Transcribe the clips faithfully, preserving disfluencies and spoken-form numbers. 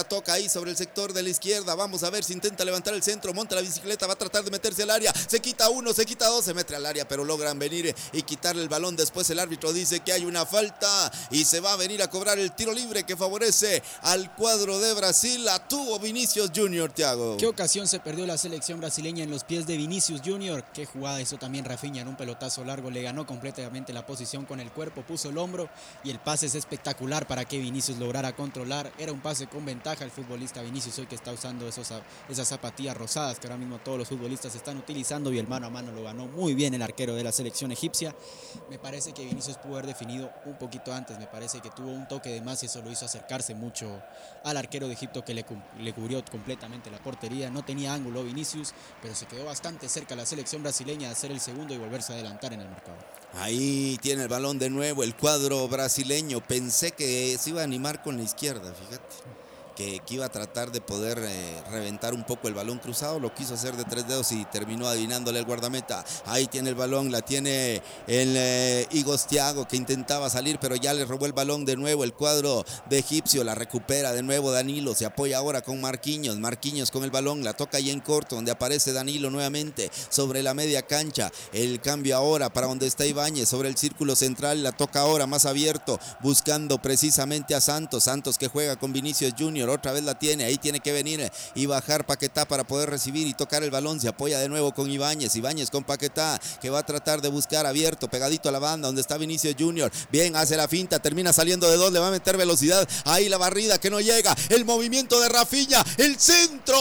toca ahí sobre el sector de la izquierda. Vamos a ver si intenta levantar el centro, monta la bicicleta, va a tratar de meterse al área. Se quita uno, se quita dos, se mete al área, pero logran venir y quitarle el balón. Después el árbitro dice que hay una falta y se va a venir a cobrar el tiro libre que favorece al cuadro de Brasil. La tuvo Vinicius Junior, Thiago. ¿Qué ocasión se perdió la selección brasileña en los pies de Vinicius Junior? Qué jugada hizo también Rafinha en un pelotazo largo, le ganó completamente la posición con el cuerpo, puso el hombro y el pase es espectacular para que Vinicius lograra controlar. Era un pase con ventaja el futbolista Vinicius hoy, que está usando esos, esas zapatillas rosadas que ahora mismo todos los futbolistas están utilizando, y el mano a mano lo ganó muy bien el arquero de la selección egipcia. Me parece que Vinicius pudo haber definido un poquito antes, me parece que tuvo un toque de más y eso lo hizo acercarse mucho al arquero de Egipto, que le, le cubrió completamente la portería. No tenía ángulo Vinicius, pero se quedó bastante cerca la selección brasileña de hacer el segundo y volverse a adelantar en el marcador. Ahí tiene el balón de nuevo el cuadro brasileño. Pensé que se iba a animar con la izquierda, fíjate. Que, que iba a tratar de poder eh, reventar un poco el balón cruzado. Lo quiso hacer de tres dedos y terminó adivinándole el guardameta. Ahí tiene el balón, la tiene el eh, Igor Thiago, que intentaba salir, pero ya le robó el balón de nuevo el cuadro de egipcio. La recupera de nuevo Danilo, se apoya ahora con Marquinhos. Marquinhos con el balón, la toca ahí en corto, donde aparece Danilo nuevamente sobre la media cancha. El cambio ahora para donde está Ibáñez, sobre el círculo central. La toca ahora más abierto, buscando precisamente a Santos. Santos que juega con Vinicius Junior. Otra vez la tiene, ahí tiene que venir y bajar Paquetá para poder recibir y tocar el balón. Se apoya de nuevo con Ibáñez, Ibáñez con Paquetá, que va a tratar de buscar abierto, pegadito a la banda donde está Vinicius Junior. Bien, hace la finta, termina saliendo de dos, le va a meter velocidad. Ahí la barrida que no llega, el movimiento de Rafinha, el centro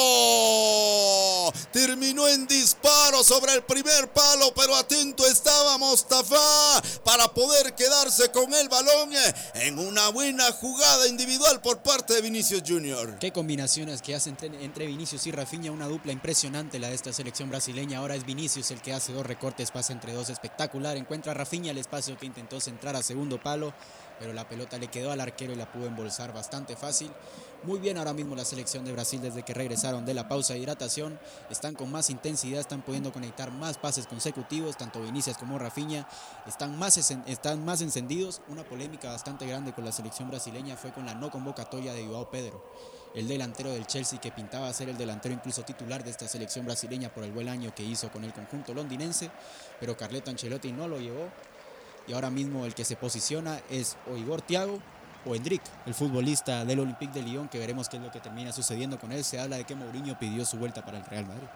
terminó en disparo sobre el primer palo, pero atento estaba Mostafa para poder quedarse con el balón en una buena jugada individual por parte de Vinicius Junior. Qué combinaciones que hacen entre, entre Vinicius y Rafinha, una dupla impresionante la de esta selección brasileña. Ahora es Vinicius el que hace dos recortes, pasa entre dos, espectacular. Encuentra a Rafinha el espacio que intentó centrar a segundo palo, pero la pelota le quedó al arquero y la pudo embolsar bastante fácil. Muy bien ahora mismo la selección de Brasil desde que regresaron de la pausa de hidratación. Están con más intensidad, están pudiendo conectar más pases consecutivos, tanto Vinicius como Rafinha. Están más, están más encendidos. Una polémica bastante grande con la selección brasileña fue con la no convocatoria de João Pedro, el delantero del Chelsea, que pintaba ser el delantero incluso titular de esta selección brasileña por el buen año que hizo con el conjunto londinense, pero Carleto Ancelotti no lo llevó. Y ahora mismo el que se posiciona es o Igor Thiago o Endrick, el futbolista del Olympique de Lyon, que veremos qué es lo que termina sucediendo con él. Se habla de que Mourinho pidió su vuelta para el Real Madrid.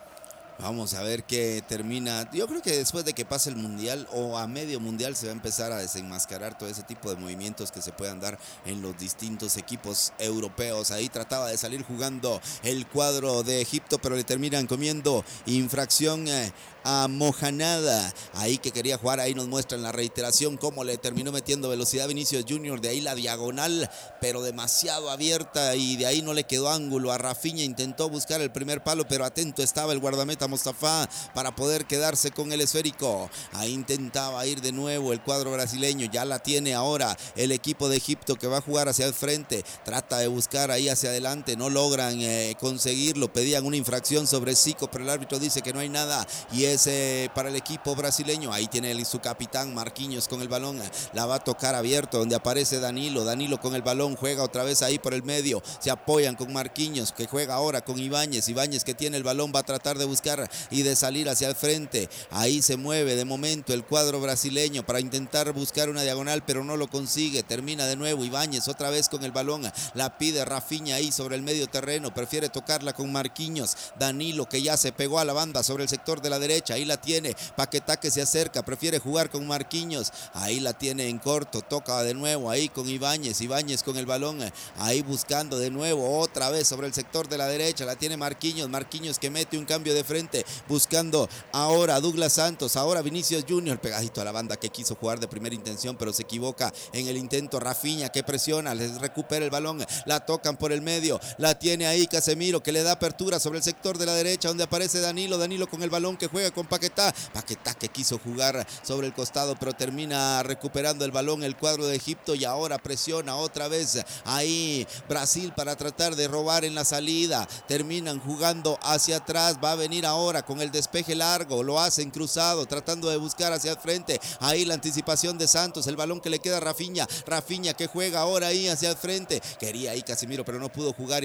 Vamos a ver qué termina. Yo creo que después de que pase el mundial o a medio mundial se va a empezar a desenmascarar todo ese tipo de movimientos que se puedan dar en los distintos equipos europeos. Ahí trataba de salir jugando el cuadro de Egipto, pero le terminan comiendo infracción eh, a Mojanada. Ahí que quería jugar, ahí nos muestran la reiteración cómo le terminó metiendo velocidad Vinicius Junior. De ahí la diagonal, pero demasiado abierta, y de ahí no le quedó ángulo a Rafinha. Intentó buscar el primer palo, pero atento estaba el guardameta Mostafa para poder quedarse con el esférico. Ahí intentaba ir de nuevo el cuadro brasileño. Ya la tiene ahora el equipo de Egipto, que va a jugar hacia el frente. Trata de buscar ahí hacia adelante. No logran eh, conseguirlo. Pedían una infracción sobre Zico, pero el árbitro dice que no hay nada y es eh, para el equipo brasileño. Ahí tiene el, su capitán Marquinhos con el balón. La va a tocar abierto donde aparece Danilo. Danilo con el balón, juega otra vez ahí por el medio. Se apoyan con Marquinhos, que juega ahora con Ibáñez. Ibáñez, que tiene el balón, va a tratar de buscar y de salir hacia el frente. Ahí se mueve de momento el cuadro brasileño para intentar buscar una diagonal, pero no lo consigue. Termina de nuevo Ibáñez otra vez con el balón. La pide Rafinha ahí sobre el medio terreno. Prefiere tocarla con Marquinhos. Danilo, que ya se pegó a la banda sobre el sector de la derecha. Ahí la tiene. Paquetá, que se acerca. Prefiere jugar con Marquinhos. Ahí la tiene en corto. Toca de nuevo ahí con Ibáñez. Ibáñez con el balón. Ahí buscando de nuevo otra vez sobre el sector de la derecha. La tiene Marquinhos. Marquinhos, que mete un cambio de frente, buscando ahora a Douglas Santos, ahora Vinicius Junior, pegadito a la banda, que quiso jugar de primera intención, pero se equivoca en el intento. Rafinha, que presiona, les recupera el balón, la tocan por el medio, la tiene ahí Casemiro, que le da apertura sobre el sector de la derecha, donde aparece Danilo, Danilo con el balón, que juega con Paquetá, Paquetá que quiso jugar sobre el costado, pero termina recuperando el balón el cuadro de Egipto, y ahora presiona otra vez ahí Brasil para tratar de robar en la salida. Terminan jugando hacia atrás, va a venir ahora con el despeje largo, lo hacen cruzado, tratando de buscar hacia el frente. Ahí la anticipación de Santos, el balón que le queda a Rafinha, Rafinha que juega ahora ahí hacia el frente. Quería ahí Casemiro, pero no pudo jugar.